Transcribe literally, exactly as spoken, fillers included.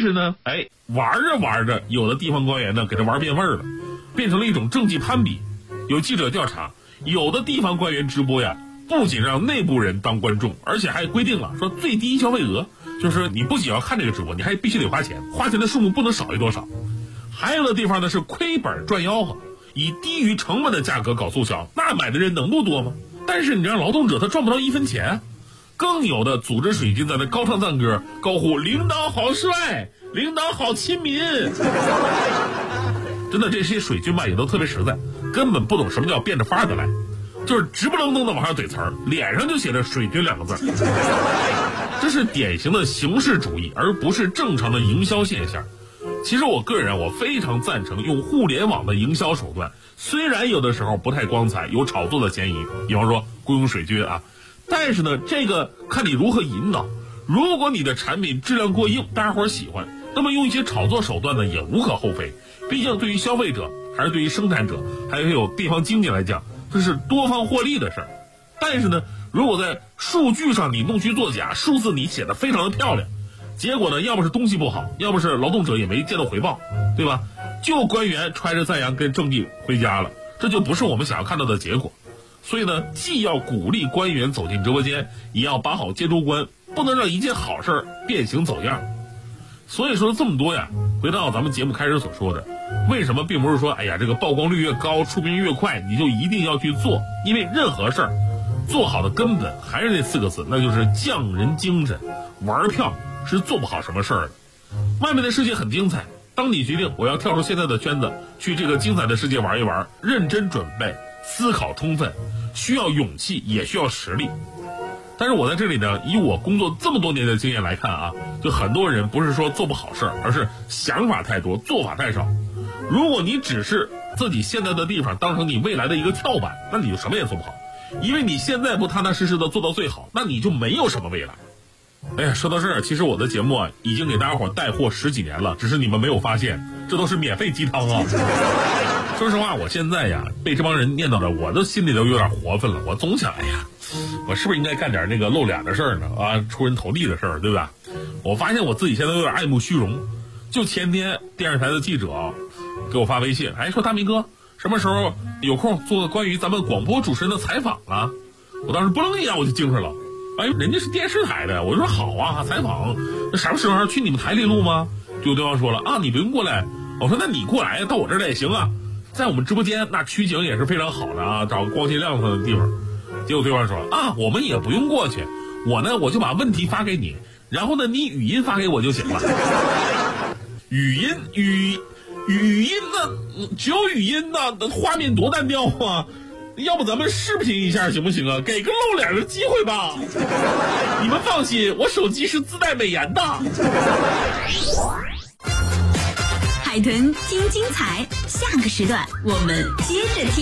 是呢，哎，玩着玩着，有的地方官员呢给他玩变味儿了，变成了一种政绩攀比。有记者调查，有的地方官员直播呀，不仅让内部人当观众，而且还规定了说最低消费额，就是你不仅要看这个直播，你还必须得花钱，花钱的数目不能少于多少。还有的地方呢是亏本赚吆喝，以低于成本的价格搞促销，那买的人能不多吗？但是你让劳动者他赚不到一分钱。更有的组织水军在那高唱赞歌，高呼领导好帅，领导好亲民。真的，这些水军吧也都特别实在，根本不懂什么叫变着法的来，就是直不愣登的往上怼词儿，脸上就写着水军两个字。这是典型的形式主义，而不是正常的营销现象。其实我个人我非常赞成用互联网的营销手段，虽然有的时候不太光彩，有炒作的嫌疑，比方说雇佣水军啊，但是呢，这个看你如何引导。如果你的产品质量过硬，大家伙喜欢，那么用一些炒作手段呢，也无可厚非。毕竟对于消费者，还是对于生产者，还有地方经济来讲，这是多方获利的事儿。但是呢，如果在数据上你弄虚作假，数字你写得非常的漂亮，结果呢，要不是东西不好，要不是劳动者也没见到回报，对吧？就官员揣着赞扬跟政绩回家了，这就不是我们想要看到的结果。所以呢，既要鼓励官员走进直播间，也要把好接州关，不能让一件好事变形走样。所以说这么多呀，回到咱们节目开始所说的，为什么并不是说哎呀这个曝光率越高出名越快你就一定要去做，因为任何事儿做好的根本还是那四个字，那就是匠人精神。玩票是做不好什么事儿的。外面的世界很精彩，当你决定我要跳出现在的圈子，去这个精彩的世界玩一玩，认真准备，思考充分，需要勇气也需要实力。但是我在这里呢，以我工作这么多年的经验来看啊，就很多人不是说做不好事儿，而是想法太多，做法太少。如果你只是自己现在的地方当成你未来的一个跳板，那你就什么也做不好。因为你现在不踏踏实实的做到最好，那你就没有什么未来。哎呀，说到这儿，其实我的节目啊，已经给大家伙带货十几年了，只是你们没有发现，这都是免费鸡汤啊。说实话，我现在呀，被这帮人念叨的，我的心里都有点活分了。我总想，哎呀，我是不是应该干点那个露脸的事儿呢？啊，出人头地的事儿，对吧？我发现我自己现在有点爱慕虚荣。就前天电视台的记者给我发微信，哎，说大明哥，什么时候有空做个关于咱们广播主持人的采访啊？我当时不愣一眼我就精神了。哎，人家是电视台的，我说好啊，采访，那什么时候去你们台里录吗？就对方说了啊，你不用过来。我说那你过来到我这儿来也行啊，在我们直播间那取景也是非常好的啊，找个光鲜亮堂的地方。结果对方说啊，我们也不用过去，我呢我就把问题发给你，然后呢你语音发给我就行了。语音语语音呢，只有语音呢，画面多单调啊！要不咱们视频一下行不行啊？给个露脸的机会吧。你们放心，我手机是自带美颜的。 海豚听精彩，下个时段我们接着听。